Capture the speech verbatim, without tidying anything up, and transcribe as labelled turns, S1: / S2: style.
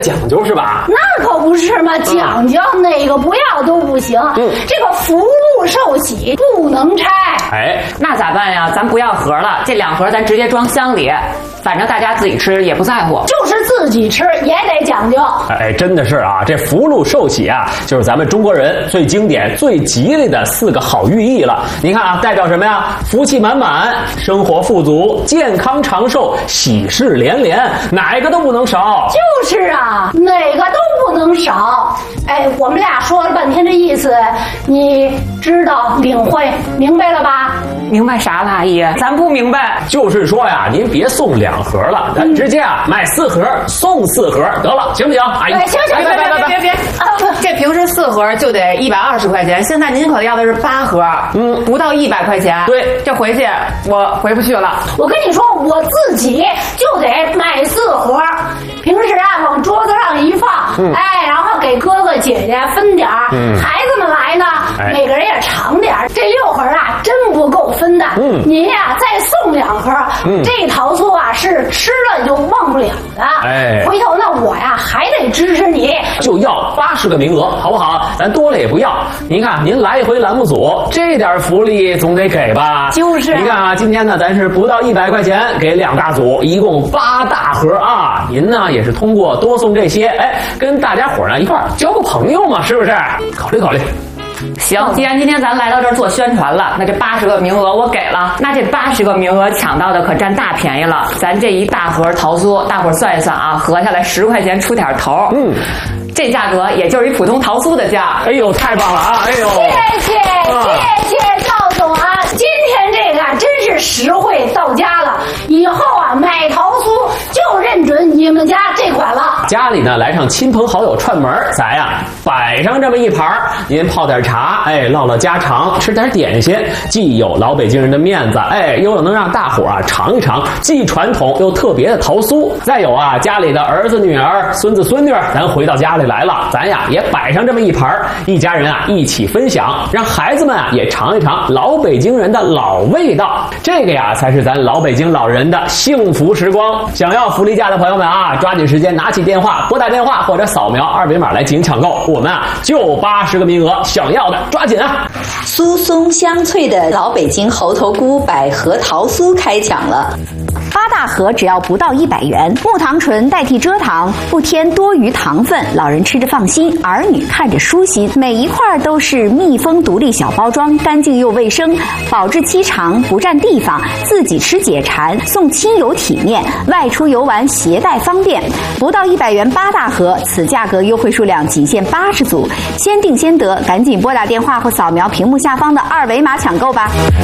S1: 讲究是吧？
S2: 那可不是嘛，讲究哪个不要都不行。嗯，这个福禄寿喜不能拆。
S1: 哎，
S3: 那咋办呀？咱不要盒了，这两盒咱直接装箱里，反正大家自己吃也不在乎。
S2: 就是自己吃也得讲究。
S1: 哎，真的是啊，这福禄寿喜啊，就是咱们中国人最经典、最吉利的四个好寓意了。你看啊，代表什么呀？福气满满，生活富足，健康长寿，喜事连连，哪个都不能少。
S2: 就是啊，哪个都不能少。哎，我们俩说了半天这意思，你知道领会明白了吧？
S3: 明白啥了，阿姨？咱不明白。
S1: 就是说呀，您别送两盒了，咱直接啊买四盒送四盒得了，行不行？阿姨，
S2: 哎，行行，
S3: 别别别别别！这平时四盒就得一百二十块钱，现在您可要的是八盒，嗯，不到一百块钱。
S1: 对，
S3: 这回去我回不去了。
S2: 我跟你说，我自己就得买四盒，平时啊往桌子上一放，嗯、哎，然后给哥哥姐姐分点儿，嗯、孩子们来呢，哎、每个人也尝点儿。这六盒啊真不够分的，嗯，您呀再送两盒，嗯、这桃酥啊是吃了就忘不了的。哎，回头呢我呀还得支持你，
S1: 就要八十个名额，好不好？咱多了也不要。您看，您来一回栏目组，这点福利总得给吧？
S2: 就是。
S1: 你看啊，今天呢咱是不到一百块钱给两大组，一共八大盒啊。您呢也是通过多送这些，哎，跟大家伙呢一块儿交个朋友嘛，是不是？考虑考虑。
S3: 行，既然今天咱来到这儿做宣传了，那这八十个名额我给了。那这八十个名额抢到的可占大便宜了。咱这一大盒桃酥，大伙儿算一算啊，合下来十块钱出点头。嗯，这价格也就是一普通桃酥的价。
S1: 哎呦，太棒了啊！哎呦，
S2: 谢谢谢谢赵总啊，今天这个真是实惠到家了。以后啊买桃酥就认准你们家这款了。
S1: 家里呢来上亲朋好友串门，咱呀摆上这么一盘，您泡点茶，哎，唠唠家常，吃点点心，既有老北京人的面子，哎，又能让大伙啊尝一尝既传统又特别的桃酥。再有啊，家里的儿子女儿、孙子孙女，咱回到家里来了，咱呀也摆上这么一盘，一家人啊一起分享，让孩子们啊也尝一尝老北京人的老味道。这个呀才是咱老北京老人的幸福时光。想要福利价的朋友们啊，抓紧时间拿起电话拨打电话或者扫描二维码来进行抢购，我们啊就八十个名额，想要的抓紧啊！
S4: 酥松香脆的老北京猴头菇百合桃酥开抢了。
S5: 八大盒只要不到一百元，木糖醇代替蔗糖，不添多余糖分，老人吃着放心，儿女看着舒心。每一块都是密封独立小包装，干净又卫生，保质期长，不占地方，自己吃解馋，送亲友体面，外出游玩携带方便。不到一百元八大盒，此价格优惠数量仅限八十组，先定先得，赶紧拨打电话或扫描屏幕下方的二维码抢购吧。